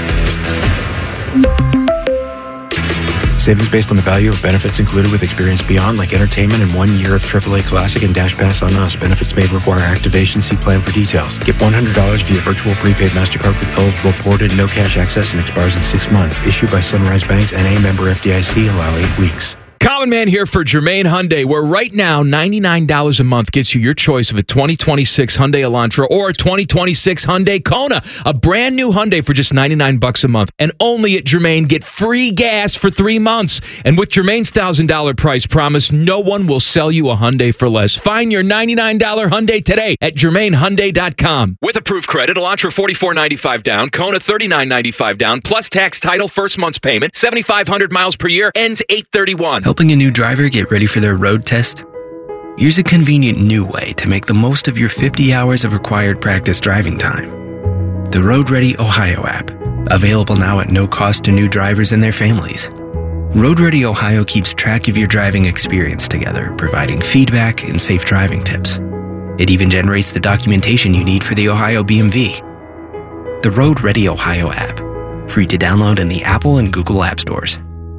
Savings based on the value of benefits included with Experience Beyond, like entertainment and 1 year of AAA Classic and Dash Pass on us. Benefits may require activation. See plan for details. Get $100 via virtual prepaid MasterCard with eligible ported, no cash access, and expires in 6 months. Issued by Sunrise Banks, N.A. member FDIC. Allow 8 weeks. Common Man here for Germain Hyundai, where right now $99 a month gets you your choice of a 2026 Hyundai Elantra or a 2026 Hyundai Kona, a brand new Hyundai for just $99 a month. And only at Germain, get free gas for 3 months. And with Germain's $1,000 price promise, no one will sell you a Hyundai for less. Find your $99 Hyundai today at GermainHyundai.com. With approved credit, Elantra $44.95 down, Kona $39.95 down, plus tax, title, first month's payment, 7,500 miles per year, ends 8/31. Helping a new driver get ready for their road test? Here's a convenient new way to make the most of your 50 hours of required practice driving time. The Road Ready Ohio app, available now at no cost to new drivers and their families. Road Ready Ohio keeps track of your driving experience together, providing feedback and safe driving tips. It even generates the documentation you need for the Ohio BMV. The Road Ready Ohio app, free to download in the Apple and Google App Stores.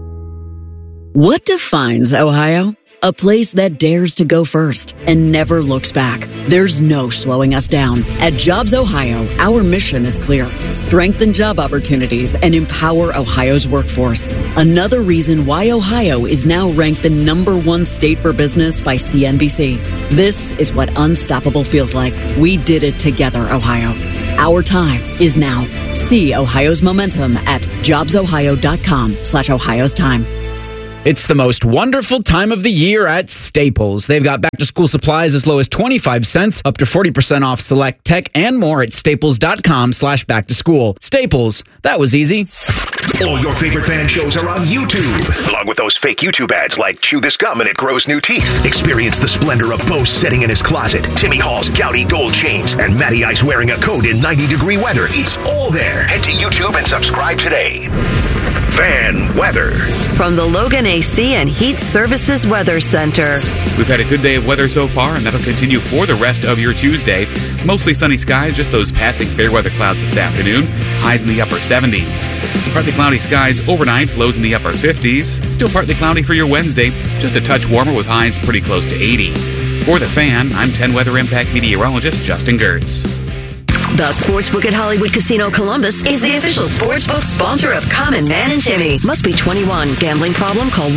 What defines Ohio? A place that dares to go first and never looks back. There's no slowing us down. At Jobs Ohio, our mission is clear. Strengthen job opportunities and empower Ohio's workforce. Another reason why Ohio is now ranked the #1 state for business by CNBC. This is what unstoppable feels like. We did it together, Ohio. Our time is now. See Ohio's momentum at jobsohio.com/Ohio's time. It's the most wonderful time of the year at Staples. They've got back-to-school supplies as low as 25 cents, up to 40% off select tech, and more at staples.com/back-to-school. Staples, that was easy. All your favorite fan shows are on YouTube, along with those fake YouTube ads like Chew This Gum and It Grows New Teeth. Experience the splendor of Bo sitting in his closet, Timmy Hall's gouty gold chains, and Matty Ice wearing a coat in 90-degree weather. It's all there. Head to YouTube and subscribe today. Fan weather. From the Logan AC and Heat Services Weather Center. We've had a good day of weather so far, and that'll continue for the rest of your Tuesday. Mostly sunny skies, just those passing fair weather clouds this afternoon. Highs in the upper 70s. Partly cloudy skies overnight, lows in the upper 50s. Still partly cloudy for your Wednesday, just a touch warmer with highs pretty close to 80. For the Fan, I'm 10 Weather Impact meteorologist Justin Gertz. The Sportsbook at Hollywood Casino Columbus is the official sportsbook sponsor of Common Man and Timmy. Must be 21. Gambling problem? Call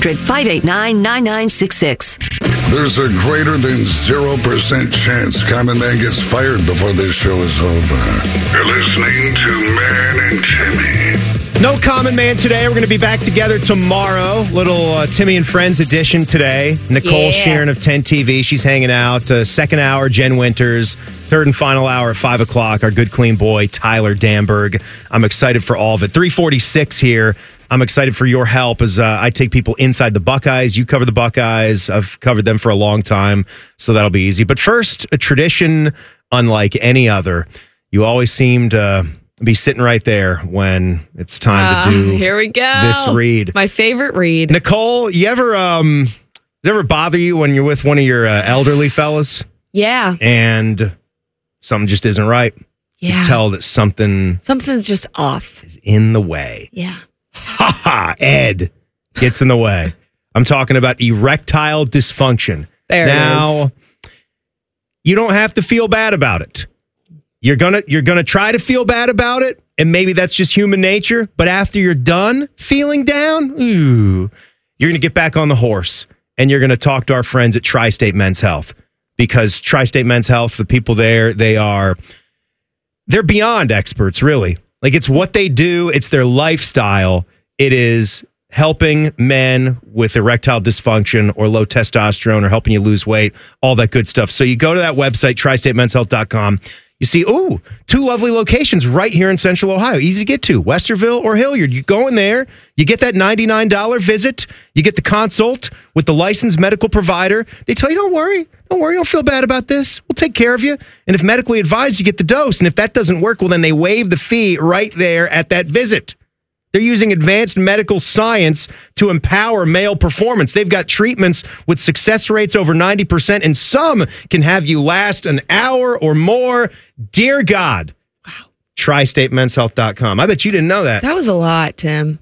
1-800-589-9966. There's a greater than 0% chance Common Man gets fired before this show is over. You're listening to Man and Timmy. No Common Man today. We're going to be back together tomorrow. Little Timmy and Friends edition today. Nicole Sheeran of 10 TV. She's hanging out. Second hour, Jen Winters. Third and final hour at 5 o'clock. Our good, clean boy, Tyler Damberg. I'm excited for all of it. 3:46 here. I'm excited for your help as I take people inside the Buckeyes. You cover the Buckeyes. I've covered them for a long time, so that'll be easy. But first, a tradition unlike any other. You always seem to be sitting right there when it's time to do here we go. This read. My favorite read. Nicole, you ever does it ever bother you when you're with one of your elderly fellas? Yeah. And something just isn't right? Yeah. You tell that something's just off. Is in the way. Yeah. Ha ha! Ed gets in the way. I'm talking about erectile dysfunction. There now, it is. You don't have to feel bad about it. You're gonna try to feel bad about it, and maybe that's just human nature. But after you're done feeling down, you're gonna get back on the horse, and you're gonna talk to our friends at Tri-State Men's Health, because Tri-State Men's Health, the people there, they're beyond experts, really. Like, it's what they do. It's their lifestyle. It is helping men with erectile dysfunction or low testosterone, or helping you lose weight, all that good stuff. So you go to that website, tristatemenshealth.com. You see, 2 lovely locations right here in Central Ohio. Easy to get to, Westerville or Hilliard. You go in there, you get that $99 visit, you get the consult with the licensed medical provider. They tell you, don't worry, don't feel bad about this. We'll take care of you. And if medically advised, you get the dose. And if that doesn't work, well, then they waive the fee right there at that visit. They're using advanced medical science to empower male performance. They've got treatments with success rates over 90%, and some can have you last an hour or more. Dear God. Wow. TriStateMen'sHealth.com. I bet you didn't know that. That was a lot, Tim.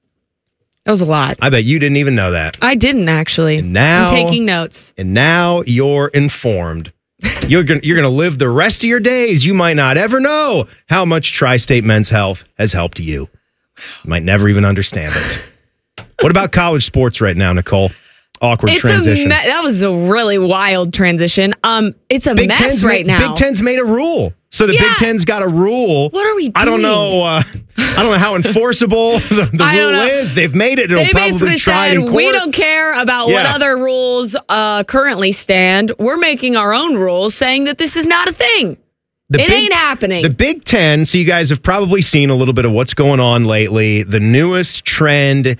That was a lot. I bet you didn't even know that. I didn't, actually. And now, I'm taking notes. And now you're informed. You're gonna live the rest of your days. You might not ever know how much Tri-State Men's Health has helped you. You might never even understand it. What about college sports right now, Nicole? Awkward transition. That was a really wild transition. It's a Big mess Ten's right now. Big Ten's made a rule. So the Big Ten's got a rule. What are we doing? I don't know how enforceable the rule is. They've made it. It'll probably be tried in court. We don't care about what other rules currently stand. We're making our own rules saying that this is not a thing. It ain't happening. The Big Ten, so you guys have probably seen a little bit of what's going on lately. The newest trend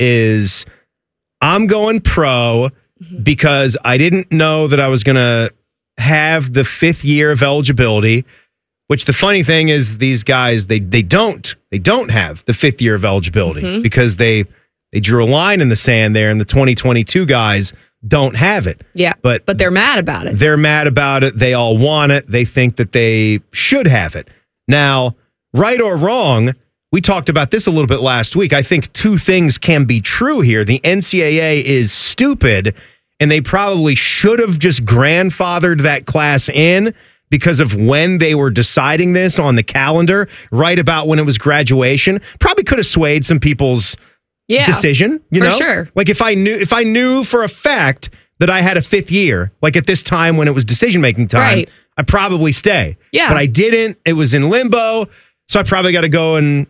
is I'm going pro because I didn't know that I was going to have the 5th year of eligibility, which the funny thing is these guys, they don't have the 5th year of eligibility because they drew a line in the sand there, and the 2022 guys don't have it. Yeah, but they're mad about it. They're mad about it. They all want it. They think that they should have it. Now, right or wrong, we talked about this a little bit last week. I think 2 things can be true here. The NCAA is stupid, and they probably should have just grandfathered that class in because of when they were deciding this on the calendar, right about when it was graduation. Probably could have swayed some people's decision, for sure. Like if I knew for a fact that I had a 5th year, like at this time when it was decision-making time, I'd probably stay. Yeah. But I didn't. It was in limbo. So I probably got to go and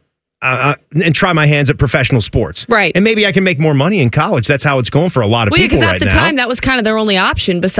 try my hands at professional sports. Right. And maybe I can make more money in college. That's how it's going for a lot of people right now. Because at the time, that was kind of their only option besides